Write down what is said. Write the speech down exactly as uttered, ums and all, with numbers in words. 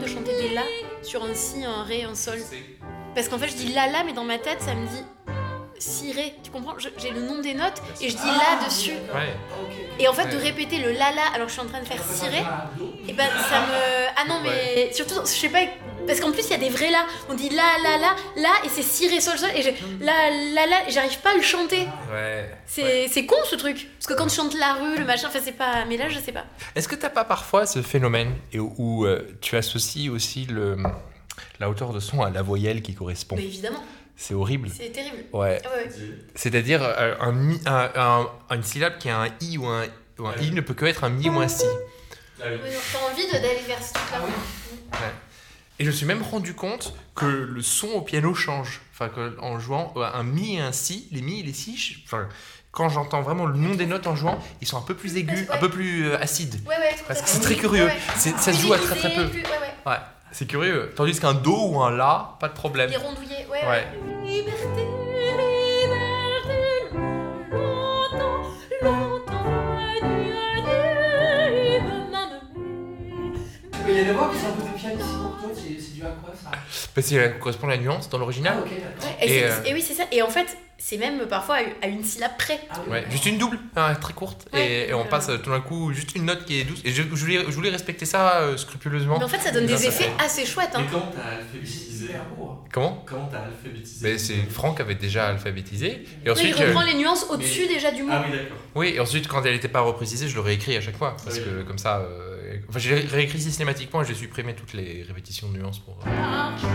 de chanter des la sur un si, un ré, un sol. Parce qu'en fait, je dis la la, mais dans ma tête, ça me dit si ré. Tu comprends? je, J'ai le nom des notes et je dis la dessus. Ouais. Et en fait, de Ouais. répéter le la la alors que je suis en train de faire si ré, et ben ça me. Ah non, mais surtout, je sais pas. Parce qu'en plus, il y a des vrais la. On dit la la la la et c'est si ré sol sol et j'ai la la la. J'arrive pas à le chanter. Ouais. C'est Ouais. c'est con ce truc. Parce que quand tu chantes la rue, le machin, enfin c'est pas. Mais là, je sais pas. Est-ce que t'as pas parfois ce phénomène et où, où, euh, tu associes aussi le, la hauteur de son à la voyelle qui correspond? Mais évidemment, C'est horrible. c'est terrible. Ouais. Ah ouais. C'est-à-dire euh, un, mi, un, un- une syllabe qui a un i ou un, ou un i ne peut que être un mi ou un si. Ouais, non, t'as envie de- d'aller vers ce truc-là. Ouais. Et je me suis même rendu compte que le son au piano change. Enfin, que, en jouant euh, un mi et un si, les mi et les si, je- enfin, quand j'entends vraiment le nom des notes en jouant, ils sont un peu plus aigus, Ouais. un peu plus euh, acides. Ouais, ouais, tout Parce à que fait. c'est très curieux. Ouais, ouais. C'est- ça se Plus joue à très très aiguisé, peu. plus- Ouais, ouais. Ouais, c'est curieux. Tandis qu'un do ou un la, pas de problème. Les rondouillés, ouais, Ouais. ouais. Liberté, liberté, longtemps, longtemps, adieu, adieu, maman. Il y a des voix qui sont un peu des pianissimo pour toi, c'est c'est dû à quoi ça? Parce que ça correspond à la nuance dans l'original. Ah ok, d'accord. Et, Et, c'est- euh, et oui, c'est ça. Et en fait, c'est même parfois à une syllabe près. Ah oui, Ouais, d'accord. juste une double, hein, très courte, Ouais. et, et on passe euh, tout d'un coup juste une note qui est douce. Et je, je voulais, je voulais respecter ça euh, scrupuleusement. Mais en fait, ça donne Et des ça, ça effets fait- assez chouettes. Hein. Et comment t'as C'est alphabétisé? super beau. hein. Comment? Comment t'as alphabétisé? Ben, c'est Franck avait déjà alphabétisé. Et Oui, il ensuite, reprend euh, les nuances au-dessus Mais- déjà du mot. Ah oui, d'accord. oui, et ensuite quand elle n'était pas reprécisée, je l'aurais écrit à chaque fois. Parce Oui. que comme ça, euh, enfin, j'ai réécrit systématiquement et j'ai supprimé toutes les répétitions de nuances pour. euh,